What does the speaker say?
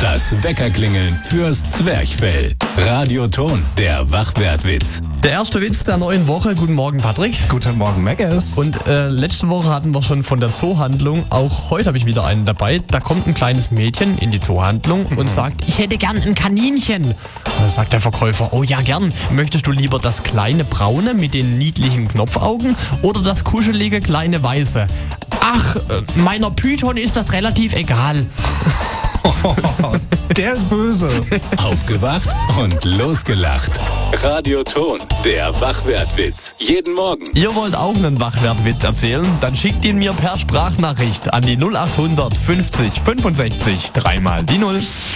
Das Weckerklingeln fürs Zwerchfell. Radioton, der Wachwertwitz. Der erste Witz der neuen Woche. Guten Morgen, Patrick. Guten Morgen, Meggers. Und letzte Woche hatten wir schon von der Zoohandlung. Auch heute habe ich wieder einen dabei. Da kommt ein kleines Mädchen in die Zoohandlung und sagt, ich hätte gern ein Kaninchen. Und dann sagt der Verkäufer, oh ja, gern. Möchtest du lieber das kleine braune mit den niedlichen Knopfaugen oder das kuschelige kleine weiße? Ach, meiner Python ist das relativ egal. Der ist böse. Aufgewacht und losgelacht. Radioton, der Wachwertwitz. Jeden Morgen. Ihr wollt auch einen Wachwertwitz erzählen? Dann schickt ihn mir per Sprachnachricht an die 0800 50 65 3 mal die 0.